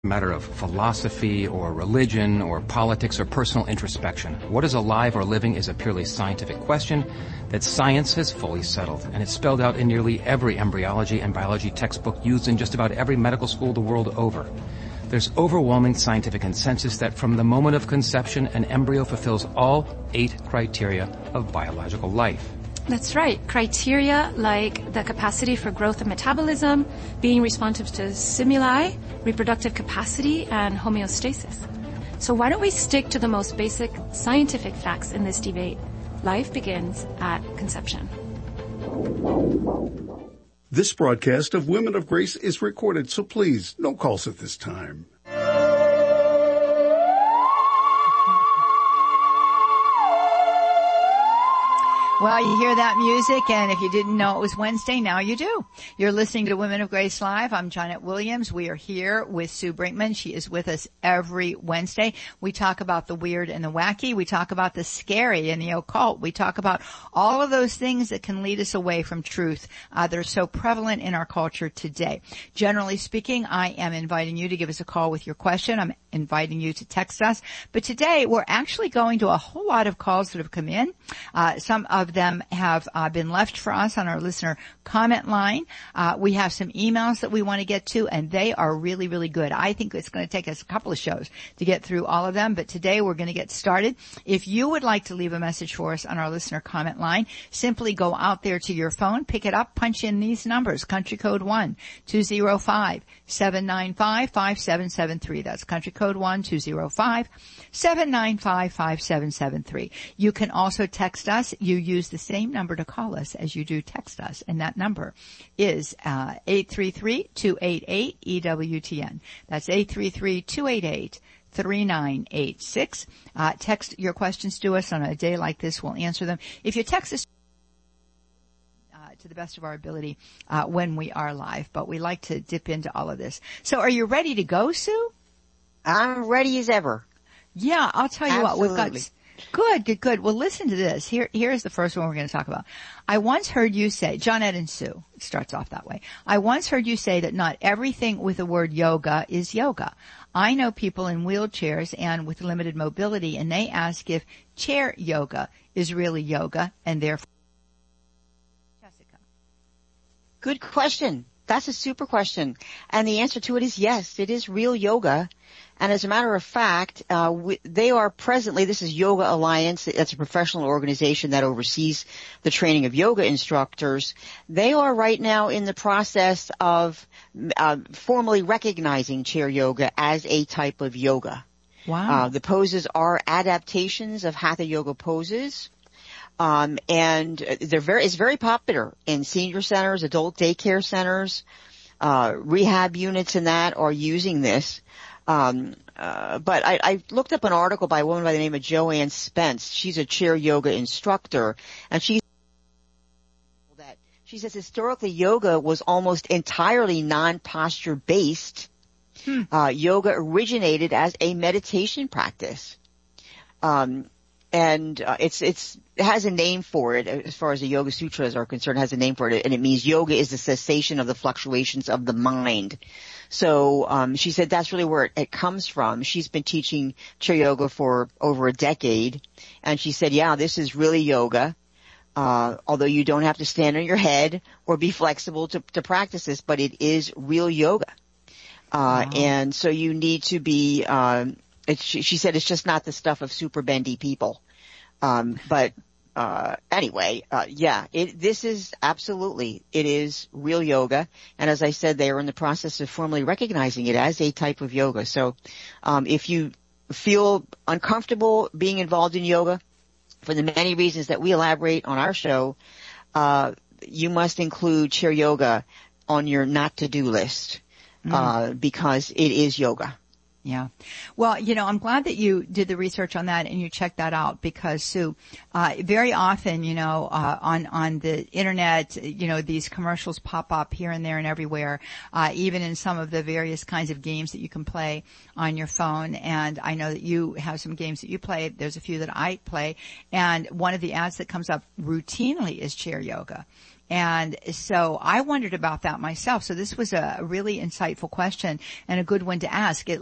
matter of philosophy or religion or politics or personal introspection. What is alive or living is a purely scientific question that science has fully settled, and it's spelled out in nearly every embryology and biology textbook used in just about every medical school the world over. There's overwhelming scientific consensus that from the moment of conception, an embryo fulfills all 8 criteria of biological life. That's right. Criteria like the capacity for growth and metabolism, being responsive to stimuli, reproductive capacity, and homeostasis. So why don't we stick to the most basic scientific facts in this debate? Life begins at conception. This broadcast of Women of Grace is recorded, so please, no calls at this time. Well, you hear that music, and if you didn't know it was Wednesday, now you do. You're listening to Women of Grace Live. I'm Janet Williams. We are here with Sue Brinkman. She is with us every Wednesday. We talk about the weird and the wacky. We talk about the scary and the occult. We talk about all of those things that can lead us away from truth that are so prevalent in our culture today. Generally speaking, I am inviting you to give us a call with your question. I'm inviting you to text us. But today, we're actually going to a whole lot of calls that have come in. Some of them have been left for us on our listener comment line. We have some emails that we want to get to, and they are really, really good. I think it's going to take us a couple of shows to get through all of them, but today we're going to get started. If you would like to leave a message for us on our listener comment line, simply go out there to your phone, pick it up, punch in these numbers, country code 1-205-795-5773. That's country code 1-205-795-5773. You can also text us. You use the same number to call us as you do text us, and that number is 833-288-EWTN. That's 833-288-3986. Text your questions to us on a day like this. We'll answer them. If you text us to the best of our ability when we are live, but we like to dip into all of this. So are you ready to go, Sue? I'm ready as ever. Yeah, I'll tell you Absolutely. what, we've got... Good. Well, listen to this. Here's the first one we're going to talk about. I once heard you say, Johnette and Sue, it starts off that way. I once heard you say that not everything with the word yoga is yoga. I know people in wheelchairs and with limited mobility, and they ask if chair yoga is really yoga, and therefore... Jessica. Good question. That's a super question. And the answer to it is yes, it is real yoga. And as a matter of fact, they are presently, this is Yoga Alliance, that's a professional organization that oversees the training of yoga instructors. They are right now in the process of formally recognizing chair yoga as a type of yoga. Wow. The poses are adaptations of Hatha yoga poses. And it's very popular in senior centers, adult daycare centers, rehab units and that are using this. But I looked up an article by a woman by the name of Joanne Spence. She's a chair yoga instructor, and she says historically yoga was almost entirely non-posture based. Yoga originated as a meditation practice. It has a name for it, as far as the Yoga Sutras are concerned, it has a name for it, and it means yoga is the cessation of the fluctuations of the mind. So, she said that's really where it comes from. She's been teaching chair yoga for over a decade, and she said, yeah, this is really yoga, although you don't have to stand on your head or be flexible to practice this, but it is real yoga. Wow. And so you need to be, she said it's just not the stuff of super bendy people. This is absolutely, it is real yoga. And as I said, they are in the process of formally recognizing it as a type of yoga. So, if you feel uncomfortable being involved in yoga for the many reasons that we elaborate on our show, you must include chair yoga on your not to do list, because it is yoga. Yeah. Well, I'm glad that you did the research on that and you checked that out because, Sue, very often, on the internet, these commercials pop up here and there and everywhere, even in some of the various kinds of games that you can play on your phone. And I know that you have some games that you play. There's a few that I play. And one of the ads that comes up routinely is chair yoga. And so I wondered about that myself. So this was a really insightful question and a good one to ask.